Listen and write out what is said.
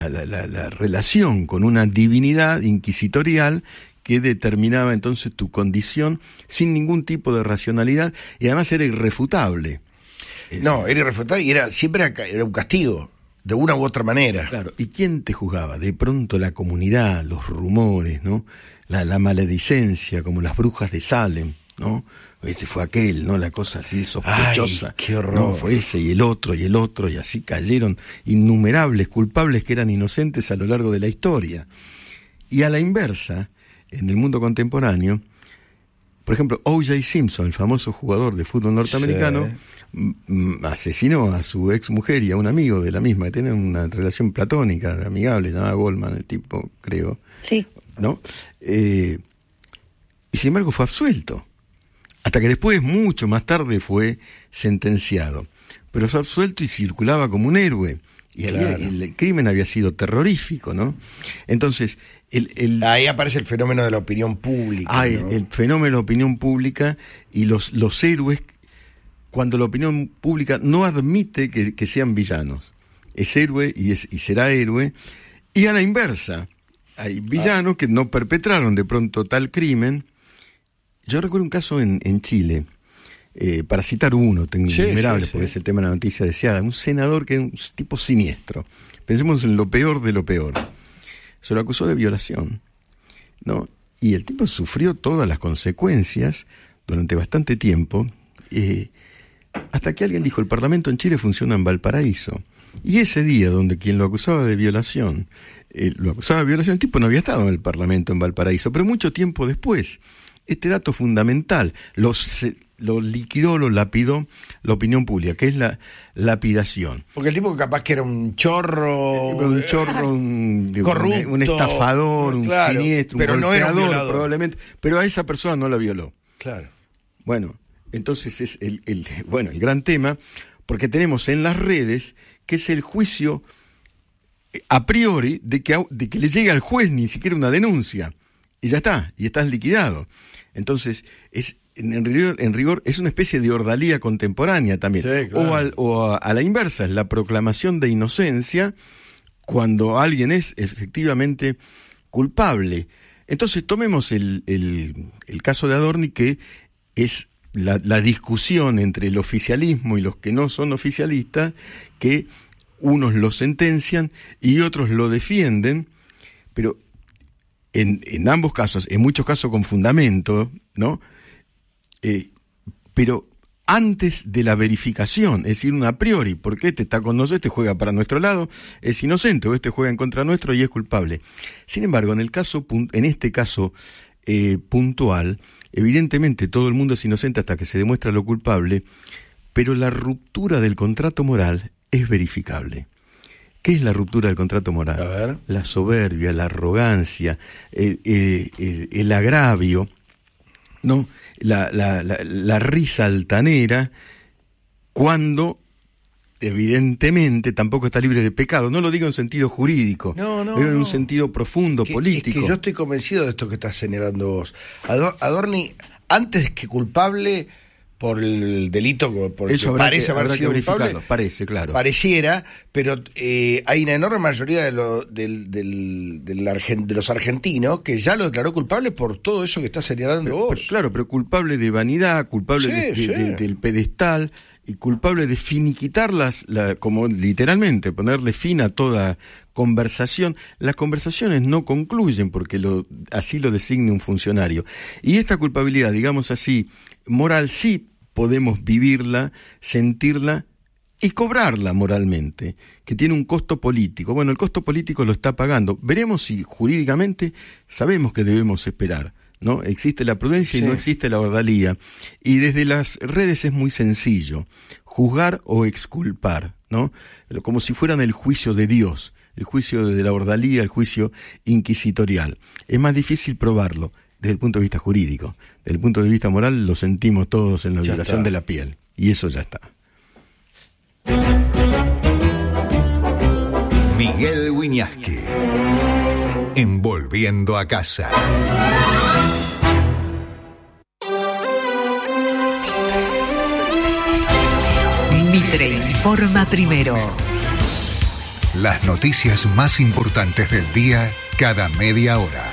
la relación con una divinidad inquisitorial que determinaba entonces tu condición sin ningún tipo de racionalidad, y además era irrefutable. No, era irrefutable y siempre era un castigo, de una u otra manera. Claro, ¿y quién te juzgaba? De pronto la comunidad, los rumores, ¿no? La maledicencia, como las brujas de Salem, ¿no? Ese fue aquel, ¿no? La cosa así sospechosa. ¡Ay, qué horror! No, fue ese y el otro, y así cayeron innumerables culpables que eran inocentes a lo largo de la historia. Y a la inversa, en el mundo contemporáneo, por ejemplo, O.J. Simpson, el famoso jugador de fútbol norteamericano, asesinó a su ex mujer y a un amigo de la misma, que tienen una relación platónica, amigable, llamaba Goldman, el tipo, creo. Sí. ¿No? Y sin embargo fue absuelto. Hasta que después, mucho más tarde, fue sentenciado. Pero fue absuelto y circulaba como un héroe. Y claro. el crimen había sido terrorífico, ¿no? Entonces, ahí aparece el fenómeno de la opinión pública. ¿No? El fenómeno de la opinión pública y los héroes, cuando la opinión pública no admite que sean villanos. Es héroe y será héroe. Y a la inversa, hay villanos que no perpetraron de pronto tal crimen. Yo recuerdo un caso en Chile, para citar uno, tengo innumerables, porque es el tema de la noticia deseada, un senador que es un tipo siniestro. Pensemos en lo peor de lo peor. Se lo acusó de violación, ¿no? Y el tipo sufrió todas las consecuencias durante bastante tiempo, hasta que alguien dijo, el Parlamento en Chile funciona en Valparaíso. Y ese día, donde quien lo acusaba de violación, el tipo no había estado en el Parlamento en Valparaíso, pero mucho tiempo después. Este dato fundamental lo liquidó, lo lapidó la opinión pública, que es la lapidación. Porque el tipo capaz que era un chorro... un corrupto, un estafador, claro, un siniestro, pero un golpeador, no era un probablemente, pero a esa persona no la violó. Claro. Bueno, entonces es el gran tema, porque tenemos en las redes que es el juicio a priori de que le llegue al juez ni siquiera una denuncia. Y ya está, y estás liquidado. Entonces, en rigor es una especie de ordalía contemporánea también. Sí, claro. O a la inversa, es la proclamación de inocencia cuando alguien es efectivamente culpable. Entonces, tomemos el caso de Adorni, que es la discusión entre el oficialismo y los que no son oficialistas, que unos lo sentencian y otros lo defienden, pero en ambos casos, en muchos casos con fundamento, ¿no? Pero antes de la verificación, es decir, a priori, porque este está con nosotros, este juega para nuestro lado, es inocente, o este juega en contra nuestro y es culpable. Sin embargo, en este caso puntual, evidentemente todo el mundo es inocente hasta que se demuestra lo culpable, pero la ruptura del contrato moral es verificable. ¿Qué es la ruptura del contrato moral? A ver. La soberbia, la arrogancia, el agravio, ¿no? La risa altanera, cuando evidentemente tampoco está libre de pecado. No lo digo en sentido jurídico, digo en un sentido profundo, político. Es que yo estoy convencido de esto que estás señalando vos. Adorni, antes que culpable por el delito por el que parece haber sido culpable, pareciera, pero hay una enorme mayoría de los argentinos que ya lo declaró culpable por todo eso que estás señalando vos. Pero culpable de vanidad, culpable del pedestal, y culpable de finiquitar como literalmente, ponerle fin a toda conversación. Las conversaciones no concluyen porque así lo designe un funcionario. Y esta culpabilidad, digamos así, moral, sí podemos vivirla, sentirla y cobrarla moralmente, que tiene un costo político. Bueno, el costo político lo está pagando. Veremos si jurídicamente sabemos que debemos esperar, ¿no? Existe la prudencia y no existe la ordalía. Y desde las redes es muy sencillo juzgar o exculpar, ¿no? Como si fueran el juicio de Dios, el juicio de la ordalía, el juicio inquisitorial. Es más difícil probarlo desde el punto de vista jurídico. Desde el punto de vista moral lo sentimos todos en la violación de la piel. Y eso ya está. Miguel Wiñaski, en Volviendo a Casa. Mitre informa primero. Las noticias más importantes del día cada media hora.